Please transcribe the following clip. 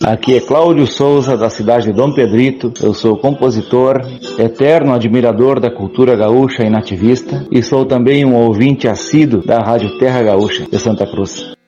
Aqui é Cláudio Souza, da cidade de Dom Pedrito. Eu sou compositor, eterno admirador da cultura gaúcha e nativista, e sou também um ouvinte assíduo da Rádio Terra Gaúcha de Santa Cruz.